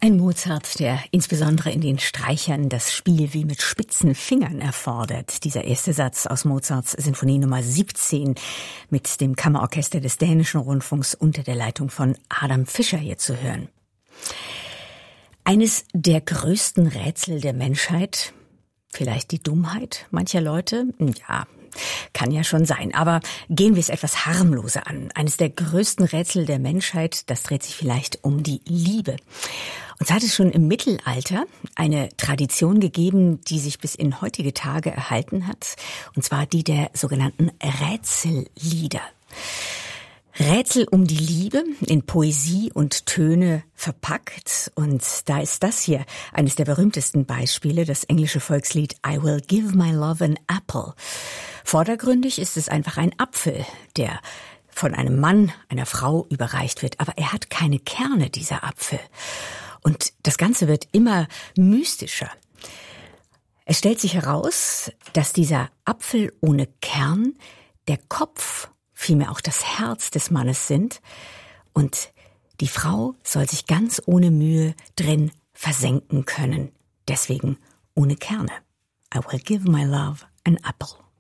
Ein Mozart, der insbesondere in den Streichern das Spiel wie mit spitzen Fingern erfordert. Dieser erste Satz aus Mozarts Sinfonie Nummer 17 mit dem Kammerorchester des Dänischen Rundfunks unter der Leitung von Adam Fischer hier zu hören. Eines der größten Rätsel der Menschheit, vielleicht die Dummheit mancher Leute, ja, kann ja schon sein, aber gehen wir es etwas harmloser an. Eines der größten Rätsel der Menschheit, das dreht sich vielleicht um die Liebe. Und so hat es schon im Mittelalter eine Tradition gegeben, die sich bis in heutige Tage erhalten hat, und zwar die der sogenannten Rätsellieder. Rätsel um die Liebe in Poesie und Töne verpackt. Und da ist das hier eines der berühmtesten Beispiele, das englische Volkslied I Will Give My Love an Apple. Vordergründig ist es einfach ein Apfel, der von einem Mann, einer Frau überreicht wird. Aber er hat keine Kerne, dieser Apfel. Und das Ganze wird immer mystischer. Es stellt sich heraus, dass dieser Apfel ohne Kern der Kopf, vielmehr auch das Herz des Mannes sind, und die Frau soll sich ganz ohne Mühe drin versenken können. Deswegen ohne Kerne. I will give my love an apple.